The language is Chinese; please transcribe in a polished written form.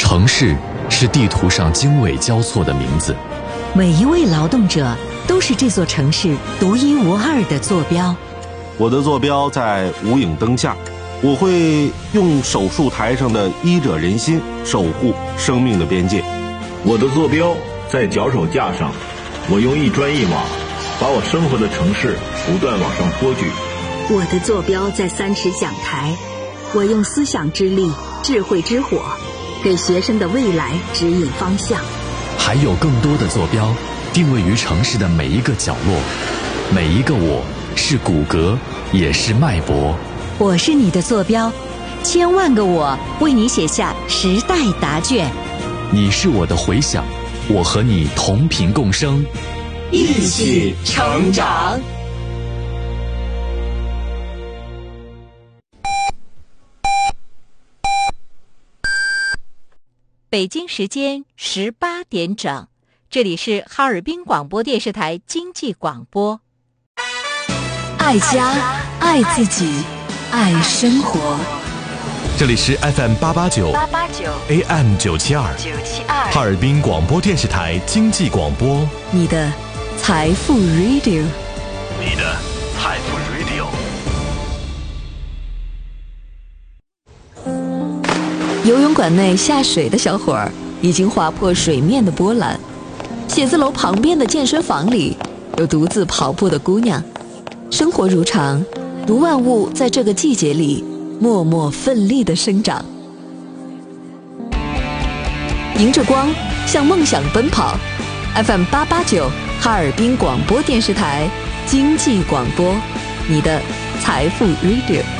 城市是地图上经纬交错的名字， 每一位劳动者都是这座城市独一无二的坐标。 我的坐标在无影灯下，我会用手术台上的医者仁心守护生命的边界。 我的坐标在脚手架上，我用一砖一瓦把我生活的城市不断往上托举。 我的坐标在3尺讲台，我用思想之力、智慧之火给学生的未来指引方向。 还有更多的坐标定位于城市的每一个角落，每一个我是骨骼，也是脉搏。 我是你的坐标，千万个我为你写下时代答卷。 你是我的回响，我和你同频共生， 一起成长。北京时间18点整，这里是哈尔滨广播电视台经济广播。爱家，爱自己，爱生活。 这里是 FM889 AM972 哈尔滨广播电视台经济广播， 你的财富 Radio， 你的财富 Radio。 游泳馆内下水的小伙儿已经划破水面的波澜，写字楼旁边的健身房里有独自跑步的姑娘。生活如常，如万物在这个季节里默默奋力地生长。迎着光，向梦想奔跑。FM889 哈尔滨广播电视台经济广播，你的财富 Radio。